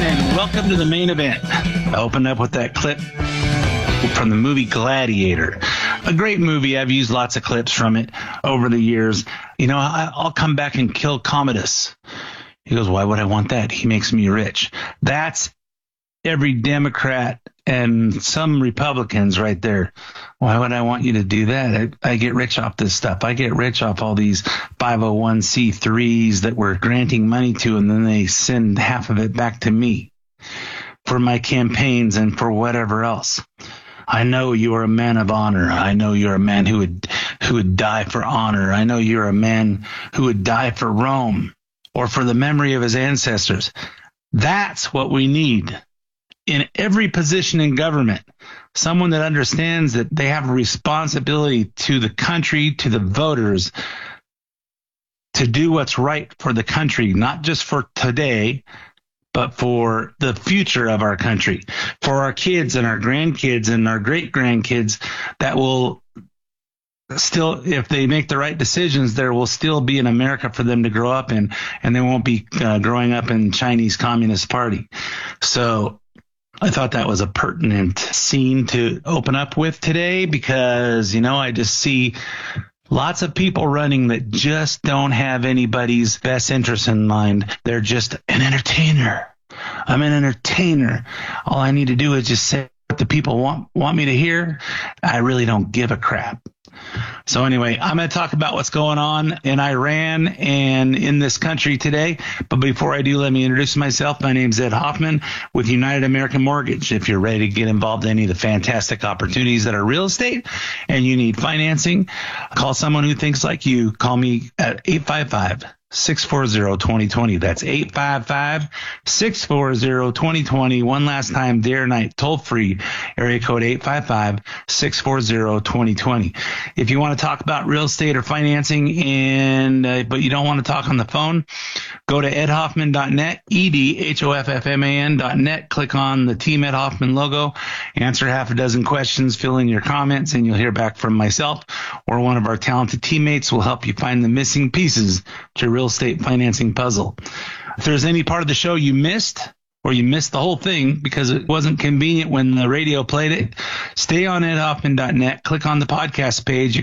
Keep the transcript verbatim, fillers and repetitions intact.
and welcome to the main event. I opened up with that clip from the movie Gladiator. A great movie. I've used lots of clips from it over the years. You know, I, I'll come back and kill Commodus. He goes, why would I want that? He makes me rich. That's every Democrat and some Republicans right there. Why would I want you to do that? I, I get rich off this stuff. I get rich off all these five oh one c threes that we're granting money to, and then they send half of it back to me for my campaigns and for whatever else. I know you are a man of honor. I know you're a man who would who would die for honor. I know you're a man who would die for Rome or for the memory of his ancestors. That's what we need in every position in government. Someone that understands that they have a responsibility to the country, to the voters, to do what's right for the country, not just for today, but for the future of our country, for our kids and our grandkids and our great-grandkids that will still, if they make the right decisions, there will still be an America for them to grow up in, and they won't be uh, growing up in Chinese Communist Party. So I thought that was a pertinent scene to open up with today because, you know, I just see lots of people running that just don't have anybody's best interest in mind. They're just an entertainer. I'm an entertainer. All I need to do is just say what the people want, want me to hear. I really don't give a crap. So anyway, I'm going to talk about what's going on in Iran and in this country today. But before I do, let me introduce myself. My name's Ed Hoffman with United American Mortgage. If you're ready to get involved in any of the fantastic opportunities that are real estate and you need financing, call someone who thinks like you. Call me at eight five five, six four zero, two zero two zero. That's eight five five, six four zero, two zero two zero. One last time, day or night, toll free, area code eight five five, six four zero, two zero two zero. If you want to talk about real estate or financing and uh, but you don't want to talk on the phone, go to ed hoffman dot net, E D H O F F M A N dot net. Click on the Team Ed Hoffman logo, answer half a dozen questions, fill in your comments, and you'll hear back from myself or one of our talented teammates will help you find the missing pieces to your real estate financing puzzle. If there's any part of the show you missed, or you missed the whole thing because it wasn't convenient when the radio played it, stay on ed hoffman dot net, click on the podcast page.